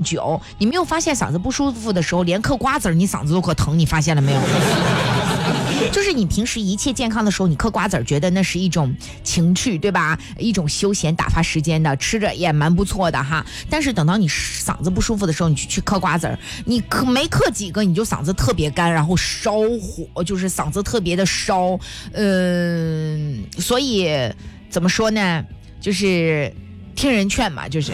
久，你没有发现嗓子不舒服的时候，连嗑瓜子你嗓子都可疼，你发现了没有？就是你平时一切健康的时候，你嗑瓜子觉得那是一种情趣，对吧？一种休闲打发时间的，吃着也蛮不错的哈。但是等到你嗓子不舒服的时候，你去嗑瓜子，你没嗑几个，你就嗓子特别干，然后烧火，就是嗓子特别的烧。所以怎么说呢？就是听人劝嘛，就是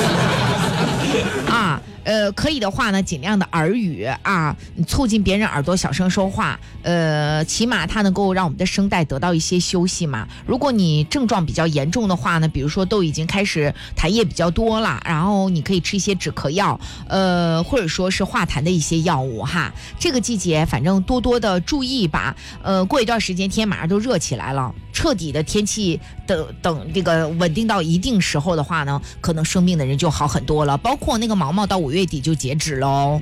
啊。可以的话呢，尽量的耳语啊，你促进别人耳朵小声说话，起码它能够让我们的声带得到一些休息嘛。如果你症状比较严重的话呢，比如说都已经开始痰液比较多了，然后你可以吃一些止咳药，或者说是化痰的一些药物哈。这个季节反正多多的注意吧。过一段时间天马上都热起来了，彻底的天气等这个稳定到一定时候的话呢，可能生病的人就好很多了。包括那个毛毛到5月底就截止喽。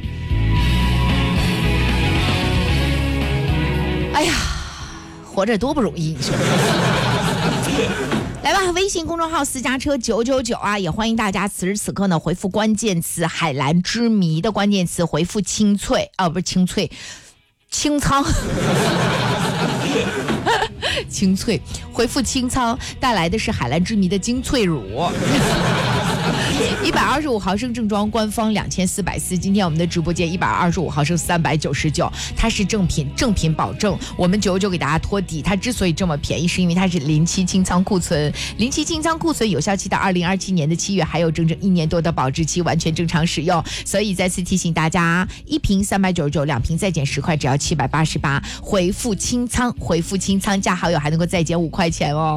哎呀，活着多不容易，你说。来吧，微信公众号私家车999啊，也欢迎大家此时此刻呢回复关键词海蓝之谜的关键词，回复清脆啊，不是清脆，清仓。清脆，回复清仓带来的是海蓝之谜的精粹乳，125毫升正装官方2440，今天我们的直播间125毫升399，它是正品保证，我们99给大家托底。它之所以这么便宜，是因为它是临期清仓库存，临期清仓库存有效期到2027年的7月，还有整整1年多的保质期，完全正常使用。所以再次提醒大家，一瓶399，两瓶再减10块，只要788，回复清仓，回复清仓加好友还能够再减5块钱哦。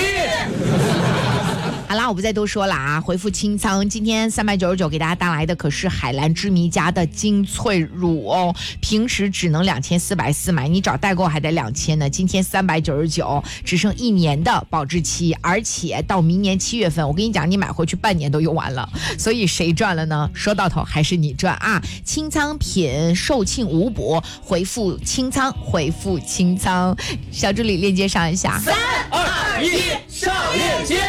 好啦，我不再多说了啊！回复清仓，今天399给大家带来的可是海蓝之谜家的精粹乳哦，平时只能2440买，你找代购还得2000呢。今天399，只剩1年的保质期，而且到明年7月份，我跟你讲，你买回去半年都用完了，所以谁赚了呢？说到头还是你赚啊！清仓品售罄无补，回复清仓，回复清仓，小助理链接上一下。 3、2、1，上链接。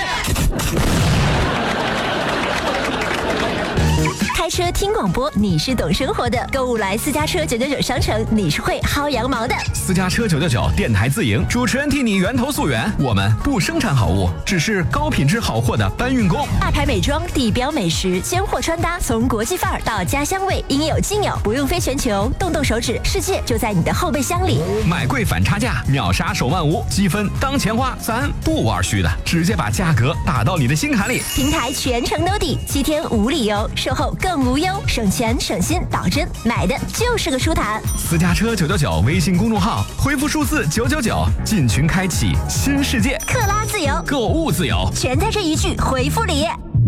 开车听广播，你是懂生活的；购物来私家车999商城，你是会薅羊毛的。 私家车999电台自营，主持人替你源头溯源。我们不生产好物，只是高品质好货的搬运工。 大牌美妆、地标美食、尖货穿搭，从国际范儿到家乡味，应有尽有，不用飞全球，动动手指，世界就在你的后备箱里。 买贵反差价，秒杀手慢无，积分当钱花，咱不玩虚的，直接把价格打到你的心坎里。 平台全程兜底，7天无理由，售后更无忧，省钱省心，保真，买的就是个舒坦。 私家车999微信公众号，回复数字999，进群开启新世界， 克拉自由， 购物自由， 全在这一句回复里。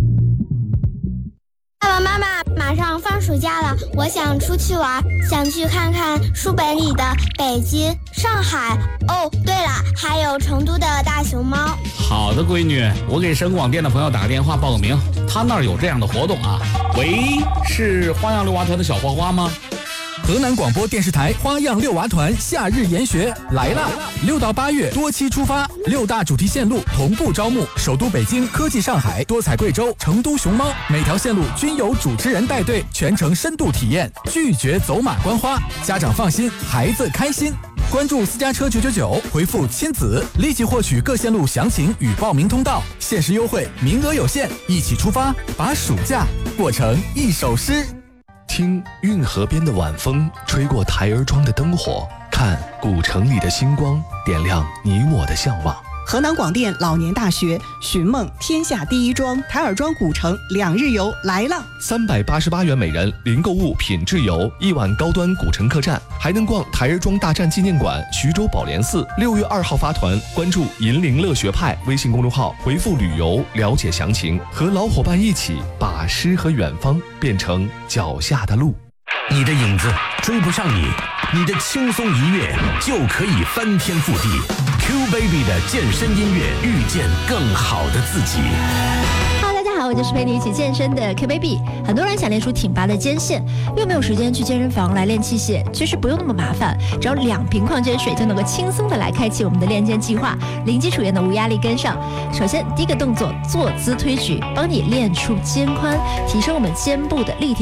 爸爸妈妈，马上放暑假了，我想出去玩，想去看看书本里的北京、上海。哦，对了，还有成都的大熊猫。 好的，闺女，我给省广电的朋友打个电话报个名，他那儿有这样的活动啊。喂，是花样六娃团的小花花吗？ 河南广播电视台花样六娃团夏日研学来了！6到8月多期出发，6大主题线路同步招募，首都北京、科技上海、多彩贵州、成都熊猫，每条线路均有主持人带队，全程深度体验，拒绝走马观花，家长放心，孩子开心。关注私家车999，回复亲子，立即获取各线路详情与报名通道，限时优惠，名额有限，一起出发，把暑假过成一首诗。 听运河边的晚风吹过台儿庄的灯火，看古城里的星光点亮你我的向往。 河南广电老年大学寻梦天下第一庄台儿庄古城2日游来了 ，388元每人，零购物品质游，1晚高端古城客栈，还能逛台儿庄大战纪念馆、徐州宝莲寺。6月2号发团，关注银陵乐学派微信公众号，回复旅游了解详情，和老伙伴一起把诗和远方变成脚下的路。 你的影子追不上你，你的轻松一跃就可以翻天覆地。Q Baby 的健身音乐，遇见更好的自己。 大家好，我就是陪你一起健身的 Q Baby。很多人想练出挺拔的肩线，又没有时间去健身房来练器械，其实不用那么麻烦，只要2瓶矿泉水就能够轻松的来开启我们的练肩计划，零基础也能无压力跟上。首先，第一个动作坐姿推举，帮你练出肩宽，提升我们肩部的立体。